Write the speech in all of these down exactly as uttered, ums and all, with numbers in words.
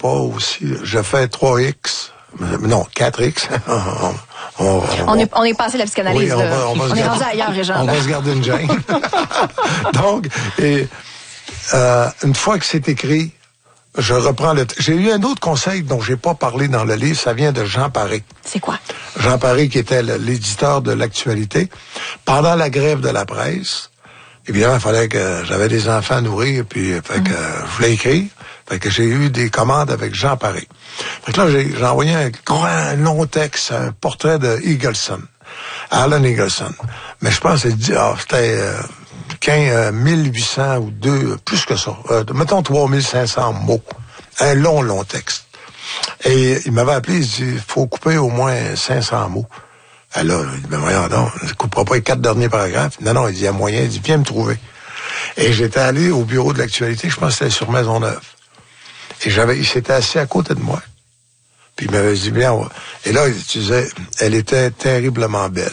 pas aussi. J'ai fait trois X. Non, quatre X. on, on, on, est, on est passé la psychanalyse. Oui, on, va, on, va on est rendu ailleurs, Régent. On va se garder une gêne. Donc, et, euh, une fois que c'est écrit, je reprends le... J'ai eu un autre conseil dont j'ai pas parlé dans le livre, ça vient de Jean Paré. C'est quoi? Jean Paré, qui était l'éditeur de l'Actualité. Pendant la grève de la presse, évidemment, il fallait que... J'avais des enfants à nourrir, puis fait que mm. je voulais écrire. Fait que j'ai eu des commandes avec Jean Paré. Fait que là, j'ai, j'ai envoyé un grand, long texte, un portrait de Eagleson, Alan Eagleson. Mais je pense que c'est, oh, c'était euh, quinze mille huit cents ou deux, plus que ça. Euh, mettons trois mille cinq cents mots. Un long, long texte. Et il m'avait appelé, il dit, faut couper au moins cinq cents mots. Et là, il dit, ben voyons donc, je couperai pas les quatre derniers paragraphes. Non, non, il dit, il y a moyen, il dit, viens me trouver. Et j'étais allé au bureau de l'Actualité, je pense que c'était sur Maisonneuve. Et j'avais, il s'était assis à côté de moi. Puis il m'avait dit, bien, et là, il disait, elle était terriblement belle.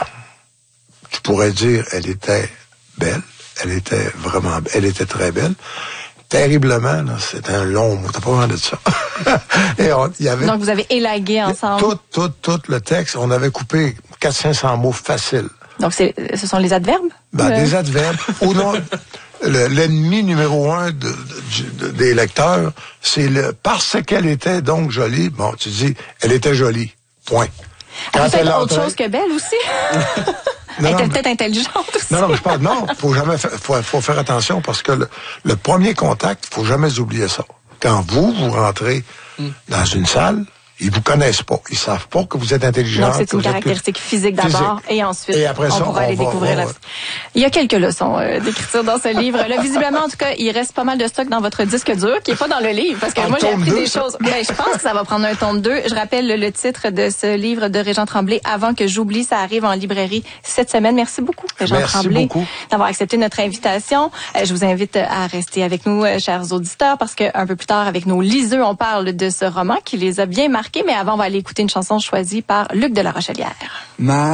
Tu pourrais dire, elle était belle. Elle était vraiment, elle était très belle. Terriblement, là, c'est un long mot. T'as pas besoin de ça. Et on, il y avait. Donc, vous avez élagué ensemble. Tout, tout, tout le texte. On avait coupé quatre cents à cinq cents mots faciles. Donc, c'est, ce sont les adverbes? Ben, euh... des adverbes. Ou non. Le, l'ennemi numéro un de, de, de, des lecteurs, c'est le parce qu'elle était donc jolie. Bon, tu dis, elle était jolie. Point. Quand elle autre entrait... chose que belle aussi. Elle était peut-être intelligente aussi. Non, non, mais je parle, non, faut jamais, faut, faut faire attention parce que le, le premier contact, faut jamais oublier ça. Quand vous, vous rentrez mm. dans une salle, ils vous connaissent pas. Ils savent pas que vous êtes intelligent. Donc, c'est une caractéristique physique d'abord, physique. Et ensuite, et après on ça, pourra on aller va, découvrir va, la... Il y a quelques leçons euh, d'écriture dans ce livre-là. Visiblement, en tout cas, il reste pas mal de stock dans votre disque dur, qui est pas dans le livre, parce que un moi, j'ai appris deux, des ça. choses. Ben, je pense que ça va prendre un tome deux. Je rappelle le, le titre de ce livre de Régent Tremblay, Avant que j'oublie, ça arrive en librairie cette semaine. Merci beaucoup, Régent Merci Tremblay, beaucoup. d'avoir accepté notre invitation. Euh, je vous invite à rester avec nous, euh, chers auditeurs, parce que un peu plus tard, avec nos liseux, on parle de ce roman qui les a bien marqués, mais avant, on va aller écouter une chanson choisie par Luc de la Rochelière. Ma